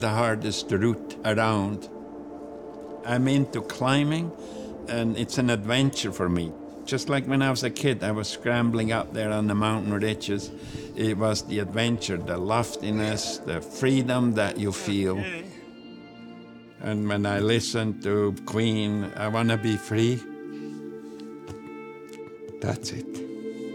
the hardest route around. I'm into climbing, and it's an adventure for me. Just like when I was a kid, I was scrambling up there on the mountain ridges. It was the adventure, the loftiness, the freedom that you feel. And when I listen to Queen, I want to be free. That's it.